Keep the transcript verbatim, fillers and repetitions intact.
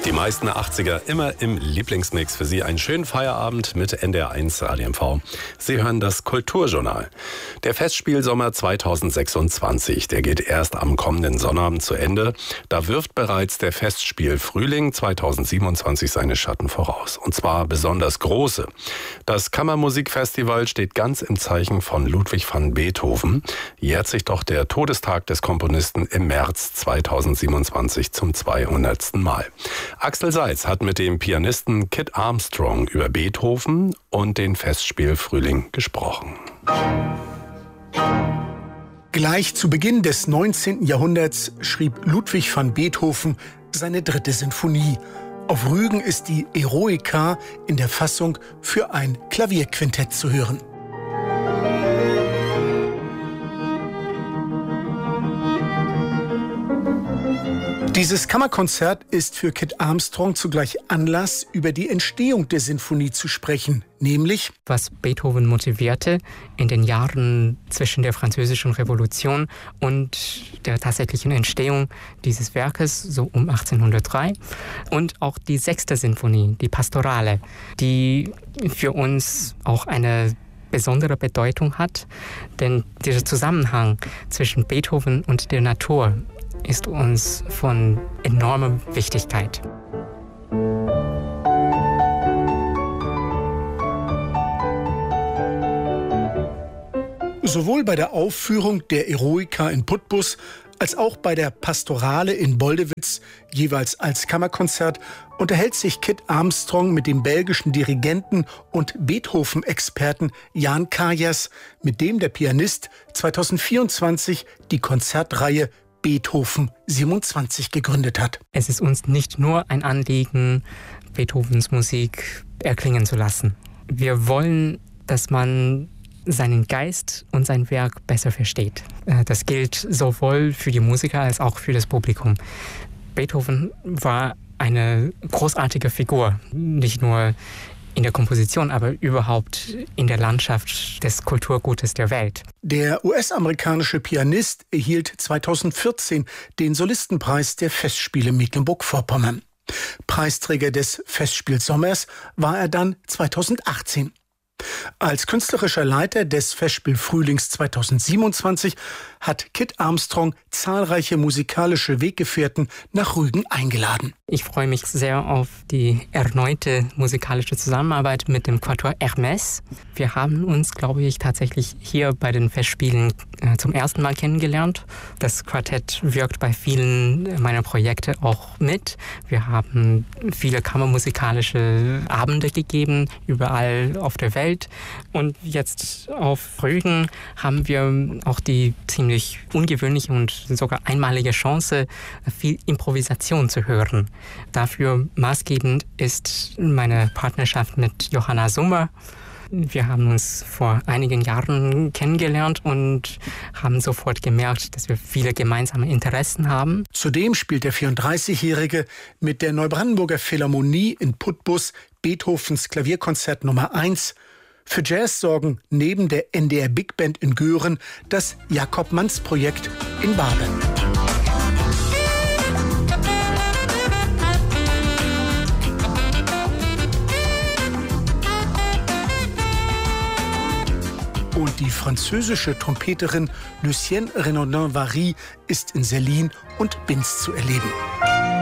Die meisten achtziger immer im Lieblingsmix. Für Sie einen schönen Feierabend mit N D R eins Radio M V. Sie hören das Kulturjournal. Der Festspielsommer zweitausendsechsundzwanzig, der geht erst am kommenden Sonnabend zu Ende. Da wirft bereits der Festspielfrühling zweitausendsiebenundzwanzig seine Schatten voraus. Und zwar besonders große. Das Kammermusikfestival steht ganz im Zeichen von Ludwig van Beethoven. Jährt sich doch der Todestag des Komponisten im März zweitausendsiebenundzwanzig zum zweihundertsten Mal. Axel Seitz hat mit dem Pianisten Kit Armstrong über Beethoven und den Festspielfrühling gesprochen. Gleich zu Beginn des neunzehnten Jahrhunderts schrieb Ludwig van Beethoven seine dritte Sinfonie. Auf Rügen ist die Eroica in der Fassung für ein Klavierquintett zu hören. Dieses Kammerkonzert ist für Kit Armstrong zugleich Anlass, über die Entstehung der Sinfonie zu sprechen, nämlich was Beethoven motivierte in den Jahren zwischen der Französischen Revolution und der tatsächlichen Entstehung dieses Werkes, so um achtzehnhundertdrei. Und auch die sechste Sinfonie, die Pastorale, die für uns auch eine besondere Bedeutung hat, denn dieser Zusammenhang zwischen Beethoven und der Natur ist uns von enormer Wichtigkeit. Sowohl bei der Aufführung der Eroica in Putbus als auch bei der Pastorale in Boldewitz, jeweils als Kammerkonzert, unterhält sich Kit Armstrong mit dem belgischen Dirigenten und Beethoven-Experten Jan Kajas, mit dem der Pianist zweitausendvierundzwanzig die Konzertreihe Beethoven siebenundzwanzig gegründet hat. Es ist uns nicht nur ein Anliegen, Beethovens Musik erklingen zu lassen. Wir wollen, dass man seinen Geist und sein Werk besser versteht. Das gilt sowohl für die Musiker als auch für das Publikum. Beethoven war eine großartige Figur, nicht nur in der Komposition, aber überhaupt in der Landschaft des Kulturgutes der Welt. Der U S-amerikanische Pianist erhielt zweitausendvierzehn den Solistenpreis der Festspiele Mecklenburg-Vorpommern. Preisträger des Festspielsommers war er dann zweitausendachtzehn. Als künstlerischer Leiter des Festspielfrühlings zweitausendsiebenundzwanzig hat Kit Armstrong zahlreiche musikalische Weggefährten nach Rügen eingeladen. Ich freue mich sehr auf die erneute musikalische Zusammenarbeit mit dem Quatuor Hermès. Wir haben uns, glaube ich, tatsächlich hier bei den Festspielen äh, zum ersten Mal kennengelernt. Das Quartett wirkt bei vielen meiner Projekte auch mit. Wir haben viele kammermusikalische Abende gegeben, überall auf der Welt. Und jetzt auf Rügen haben wir auch die ziemlich ungewöhnliche und sogar einmalige Chance, viel Improvisation zu hören. Dafür maßgebend ist meine Partnerschaft mit Johanna Summer. Wir haben uns vor einigen Jahren kennengelernt und haben sofort gemerkt, dass wir viele gemeinsame Interessen haben. Zudem spielt der vierunddreißigjährige mit der Neubrandenburger Philharmonie in Putbus Beethovens Klavierkonzert Nummer eins. Für Jazz sorgen neben der N D R Big Band in Göhren das Jakob-Manz-Projekt in Baden. Und die französische Trompeterin Lucienne Renaudin-Vary ist in Serlin und Binz zu erleben.